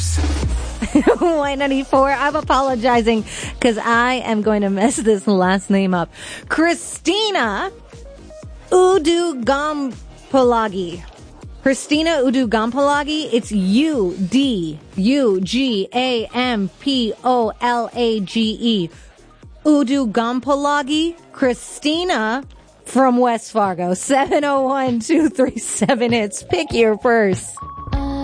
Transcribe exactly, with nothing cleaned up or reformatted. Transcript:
purse. Y ninety-four, I'm apologizing because I am going to mess this last name up. Christina Udugampalagi. Christina Udugampalagi. It's U D U G A M P O L A G E. Udugampalagi. Christina from West Fargo. seven oh one, two three seven, hits. Pick your purse.